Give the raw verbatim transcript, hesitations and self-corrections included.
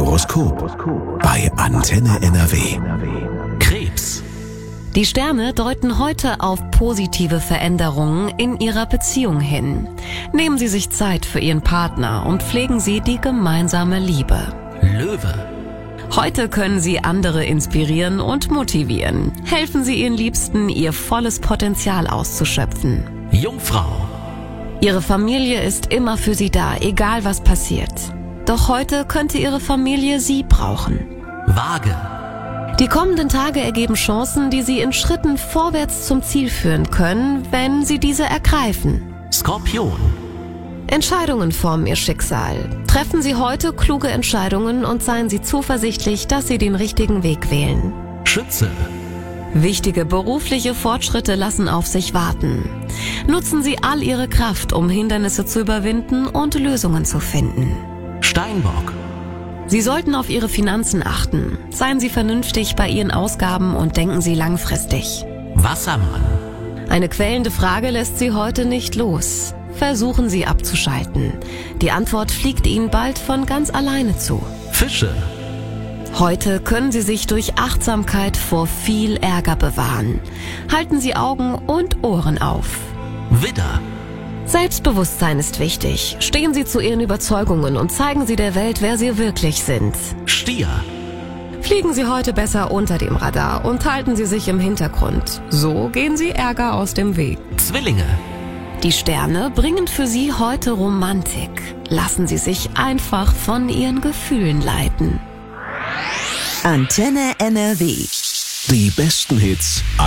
Horoskop bei Antenne N R W. Krebs. Die Sterne deuten heute auf positive Veränderungen in Ihrer Beziehung hin. Nehmen Sie sich Zeit für Ihren Partner und pflegen Sie die gemeinsame Liebe. Löwe. Heute können Sie andere inspirieren und motivieren. Helfen Sie Ihren Liebsten, ihr volles Potenzial auszuschöpfen. Jungfrau. Ihre Familie ist immer für Sie da, egal was passiert. Doch heute könnte Ihre Familie Sie brauchen. Waage. Die kommenden Tage ergeben Chancen, die Sie in Schritten vorwärts zum Ziel führen können, wenn Sie diese ergreifen. Skorpion. Entscheidungen formen Ihr Schicksal. Treffen Sie heute kluge Entscheidungen und seien Sie zuversichtlich, dass Sie den richtigen Weg wählen. Schütze. Wichtige berufliche Fortschritte lassen auf sich warten. Nutzen Sie all Ihre Kraft, um Hindernisse zu überwinden und Lösungen zu finden. Steinbock. Sie sollten auf Ihre Finanzen achten. Seien Sie vernünftig bei Ihren Ausgaben und denken Sie langfristig. Wassermann. Eine quälende Frage lässt Sie heute nicht los. Versuchen Sie abzuschalten. Die Antwort fliegt Ihnen bald von ganz alleine zu. Fische. Heute können Sie sich durch Achtsamkeit vor viel Ärger bewahren. Halten Sie Augen und Ohren auf. Widder. Selbstbewusstsein ist wichtig. Stehen Sie zu Ihren Überzeugungen und zeigen Sie der Welt, wer Sie wirklich sind. Stier. Fliegen Sie heute besser unter dem Radar und halten Sie sich im Hintergrund. So gehen Sie Ärger aus dem Weg. Zwillinge. Die Sterne bringen für Sie heute Romantik. Lassen Sie sich einfach von Ihren Gefühlen leiten. Antenne N R W. Die besten Hits